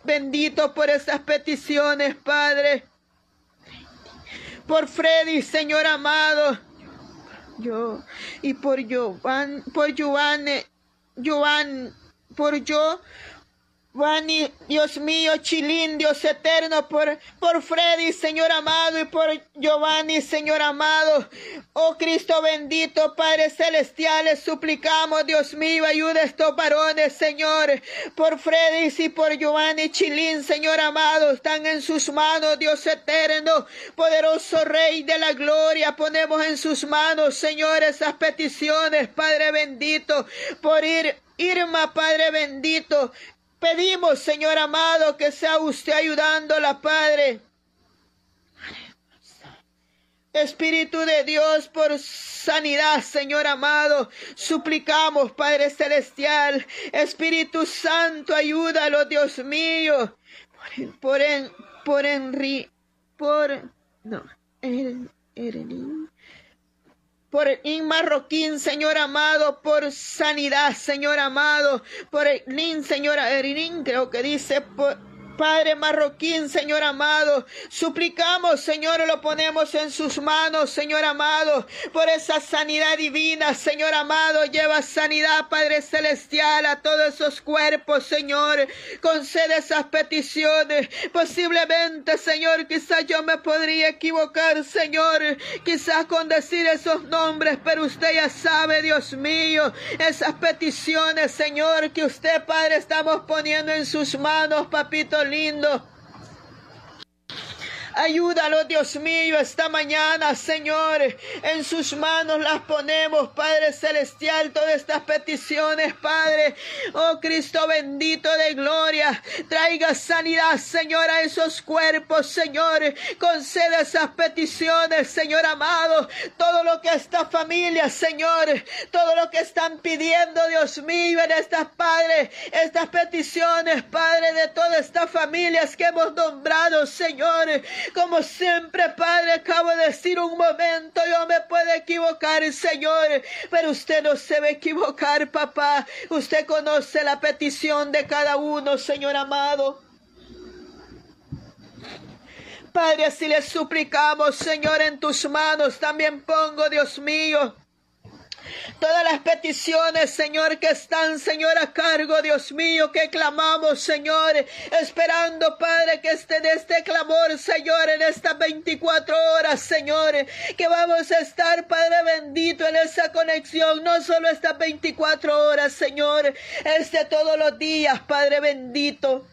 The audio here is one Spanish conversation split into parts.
bendito por estas peticiones, Padre. Por Freddy, Señor amado. Y por Giovanni, Dios mío, Chilín, Dios eterno, por Freddy, Señor amado, y por Giovanni, Señor amado. Oh Cristo bendito, Padre celestial, les suplicamos, Dios mío, ayuda a estos varones, Señor. Por Freddy y por Giovanni, Chilín, Señor amado, están en sus manos, Dios eterno, poderoso Rey de la gloria. Ponemos en sus manos, Señor, esas peticiones, Padre bendito, por Irma, Padre bendito. Pedimos, Señor amado, que sea usted ayudándola, Padre. Espíritu de Dios, por sanidad, Señor amado. Suplicamos, Padre celestial. Espíritu Santo, ayúdalo, Dios mío. Por el Marroquín, Señor amado, por sanidad, Señor amado, por el señora Erin, creo que dice, Padre Marroquín, Señor amado, suplicamos, Señor, lo ponemos en sus manos, Señor amado, por esa sanidad divina, Señor amado. Lleva sanidad, Padre celestial, a todos esos cuerpos, Señor. Concede esas peticiones. Posiblemente, Señor, quizás yo me podría equivocar, Señor, quizás con decir esos nombres, pero usted ya sabe, Dios mío, esas peticiones, Señor, que usted, Padre, estamos poniendo en sus manos, papito lindo. Ayúdalo, Dios mío, esta mañana, Señor. En sus manos las ponemos, Padre celestial, todas estas peticiones, Padre. Oh Cristo bendito de gloria, traiga sanidad, Señor, a esos cuerpos, Señor. Conceda esas peticiones, Señor amado. Todo lo que esta familia, Señor, todo lo que están pidiendo, Dios mío, en estas, Padre, estas peticiones, Padre, de todas estas familias que hemos nombrado, Señor. Como siempre, Padre, acabo de decir un momento, yo me puedo equivocar, Señor, pero usted no se va a equivocar, papá. Usted conoce la petición de cada uno, Señor amado. Padre, así le suplicamos, Señor, en tus manos también pongo, Dios mío, todas las peticiones, Señor, que están, Señor, a cargo, Dios mío, que clamamos, Señor, esperando, Padre, que esté de este clamor, Señor, en estas 24 horas, Señor, que vamos a estar, Padre bendito, en esa conexión, no solo estas 24 horas, Señor, todos los días, Padre bendito.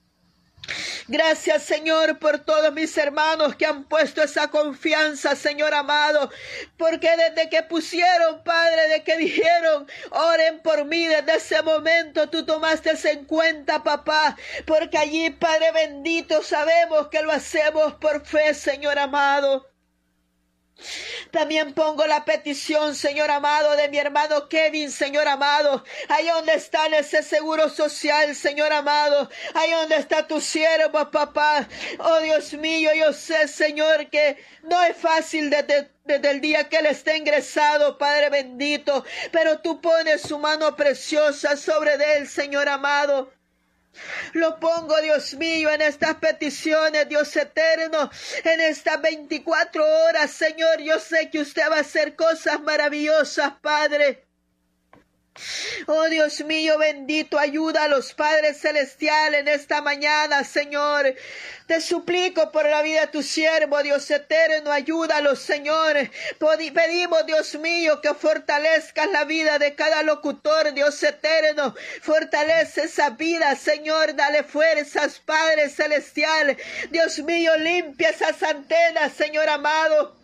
Gracias, Señor, por todos mis hermanos que han puesto esa confianza, Señor amado, porque desde que pusieron, Padre, de que dijeron, oren por mí, desde ese momento tú tomaste en cuenta, papá, porque allí, Padre bendito, sabemos que lo hacemos por fe, Señor amado. También pongo la petición, Señor amado, de mi hermano Kevin, Señor amado. Ahí donde está en ese seguro social, Señor amado. Ahí donde está tu siervo, papá. Oh, Dios mío, yo sé, Señor, que no es fácil desde el día que él está ingresado, Padre bendito. Pero tú pones su mano preciosa sobre él, Señor amado. Lo pongo, Dios mío, en estas peticiones, Dios eterno, en estas 24 horas, Señor. Yo sé que usted va a hacer cosas maravillosas, Padre. Oh Dios mío bendito, ayuda a los Padres celestiales en esta mañana, Señor. Te suplico por la vida de tu siervo, Dios eterno, ayúdalos, Señor. Pedimos, Dios mío, que fortalezcas la vida de cada locutor, Dios eterno. Fortalece esa vida, Señor. Dale fuerzas, Padre celestial. Dios mío, limpia esas antenas, Señor amado.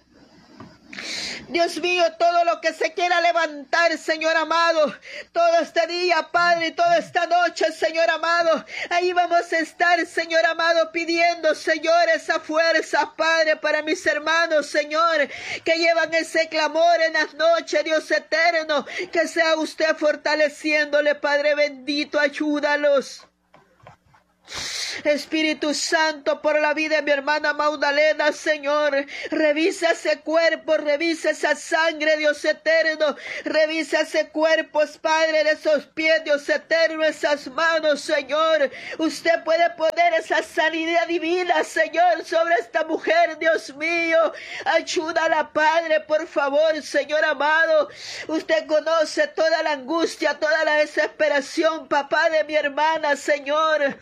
Dios mío, todo lo que se quiera levantar, Señor amado, todo este día, Padre, y toda esta noche, Señor amado, ahí vamos a estar, Señor amado, pidiendo, Señor, esa fuerza, Padre, para mis hermanos, Señor, que llevan ese clamor en las noches, Dios eterno, que sea usted fortaleciéndole, Padre bendito, ayúdalos. Espíritu Santo, por la vida de mi hermana Magdalena, Señor, revisa ese cuerpo, revisa esa sangre, Dios eterno, revisa ese cuerpo, Padre, de esos pies, Dios eterno, esas manos, Señor. Usted puede poner esa sanidad divina, Señor, sobre esta mujer, Dios mío. Ayúdala, Padre, por favor, Señor amado. Usted conoce toda la angustia, toda la desesperación, papá, de mi hermana, Señor.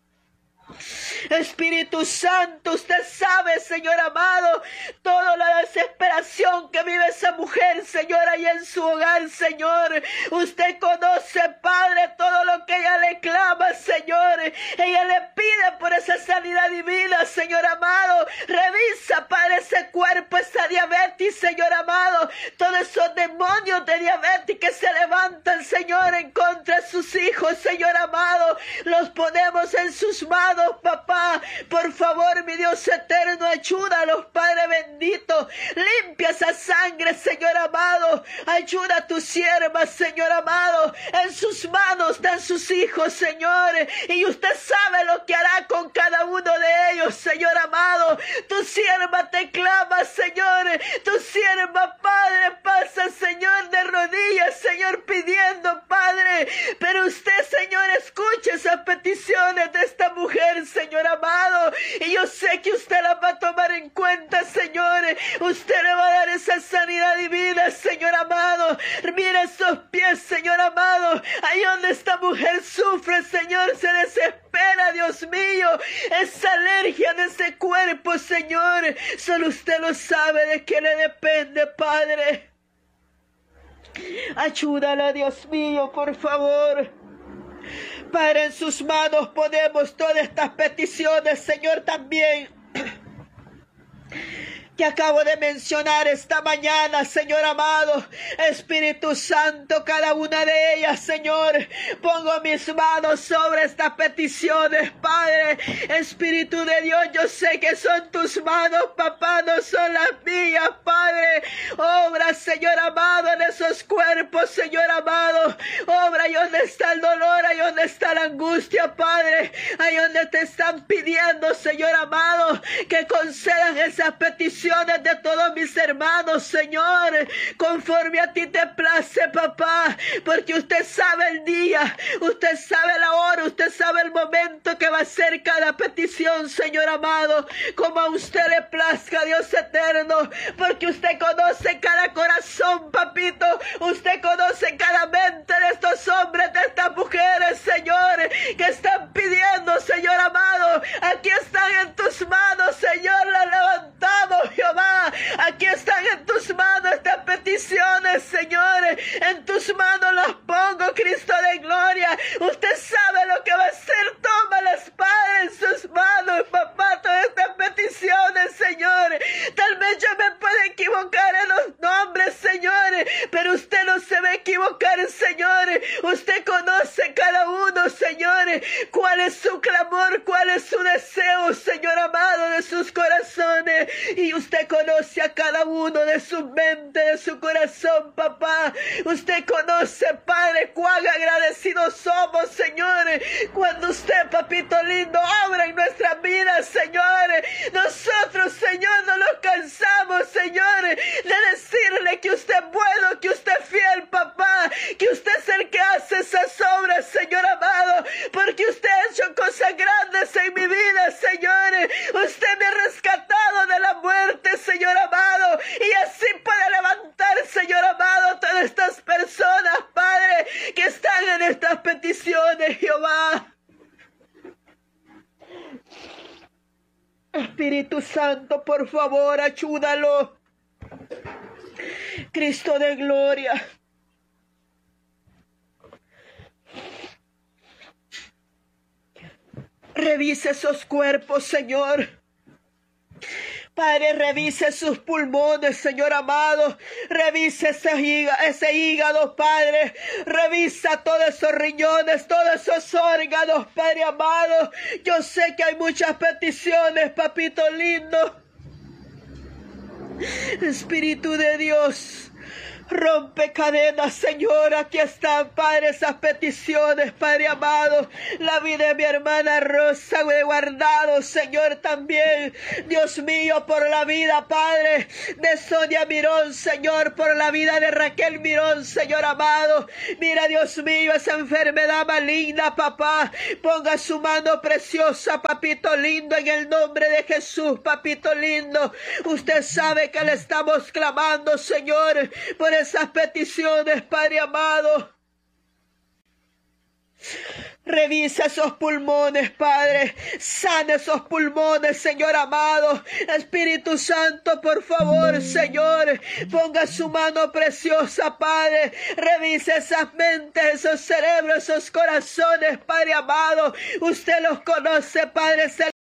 Espíritu Santo, usted sabe, Señor amado, toda la desesperación que vive esa mujer, Señor, ahí en su hogar, Señor. Usted conoce, Padre, todo lo que ella le clama, Señor. Ella le pide por esa sanidad divina, Señor amado. Revisa, Padre, ese cuerpo, esa diabetes, Señor amado. Todos esos demonios de diabetes que se levantan, Señor, en contra de sus hijos, Señor amado. Los ponemos en sus manos, papá. Por favor, mi Dios eterno, ayúdalos, Padre bendito. Limpia esa sangre, Señor amado. Ayuda a tu sierva, Señor amado. En sus manos están sus hijos, Señor. Y usted sabe lo que hará con cada uno de ellos, Señor amado. Tu sierva te clama, Señor. Tu sierva, Padre, pasa, Señor, de rodillas, Señor, pidiendo, Padre. Pero usted, Señor, escuche esas peticiones de esta mujer, Señor amado, y yo sé que usted la va a tomar en cuenta, Señor. Usted le va a dar esa sanidad divina, Señor amado. Mira esos pies, Señor amado, ahí donde esta mujer sufre, Señor, se desespera, Dios mío, esa alergia de ese cuerpo, Señor, solo usted lo sabe, de qué le depende, Padre. Ayúdala, Dios mío, por favor. Padre, en sus manos ponemos todas estas peticiones, Señor, también que acabo de mencionar esta mañana, Señor amado. Espíritu Santo, cada una de ellas, Señor, pongo mis manos sobre estas peticiones, Padre. Espíritu de Dios, yo sé que son tus manos, papá, no son las mías, Padre. Obra, Señor amado, en esos cuerpos, Señor amado. Obra ahí donde está el dolor, ahí donde está la angustia, Padre. Ahí donde te están pidiendo, Señor amado, que concedan esas peticiones de todos mis hermanos, Señor, conforme a ti te place, papá, porque usted sabe el día, usted sabe la hora, usted sabe el momento que va a ser cada petición, Señor amado, como a usted le plazca, Dios eterno, porque usted conoce cada corazón, papito, usted conoce cada mente de estos hombres, de estas mujeres, Señor, que están pidiendo, Señor amado. Aquí están en tus manos, Señor, las levantamos, Jehová. Aquí están en tus manos estas peticiones, Señor. En tus manos las pongo, Cristo de gloria. Usted sabe lo que va a hacer. Toma la espada en sus manos, papá, todas estas peticiones, Señor. Tal vez yo me pueda equivocar en los nombres, Señor, pero usted no se va a equivocar, Señor. Usted conoce cada uno, Señor, cuál es su clamor, cuál es su deseo, Señor amado, de sus corazones. Y usted conoce a cada uno de su mente, de su corazón, papá. Usted conoce, Padre, cuán agradecidos somos, Señor, cuando usted, papito lindo, obra en nuestras vidas, Señor. Nosotros, Señor, no nos cansamos, Señor, de decirle que usted es bueno, que usted es fiel, papá, que usted es el que hace esas obras, Señor amado, porque usted ha hecho cosas grandes en mi vida, Señor. Usted me ha rescatado de la muerte, Señor amado, y así puede levantar, Señor amado, todas estas personas, Padre, que están en estas peticiones, Jehová. Espíritu Santo, por favor, ayúdalo. Cristo de gloria. Revise esos cuerpos, Señor. Padre, revise sus pulmones, Señor amado. Revise ese hígado, Padre. Revisa todos esos riñones, todos esos órganos, Padre amado. Yo sé que hay muchas peticiones, papito lindo. Espíritu de Dios, Rompe cadenas, Señor. Aquí están, Padre, esas peticiones, Padre amado. La vida de mi hermana Rosa de Guardado, Señor, también. Dios mío, por la vida, Padre, de Sonia Mirón, Señor, por la vida de Raquel Mirón, Señor amado. Mira, Dios mío, esa enfermedad maligna, papá. Ponga su mano preciosa, papito lindo, en el nombre de Jesús, papito lindo. Usted sabe que le estamos clamando, Señor, por esas peticiones, Padre amado. Revisa esos pulmones, Padre. Sana esos pulmones, Señor amado. Espíritu Santo, por favor, Señor, ponga su mano preciosa, Padre. Revisa esas mentes, esos cerebros, esos corazones, Padre amado. Usted los conoce, Padre celestial.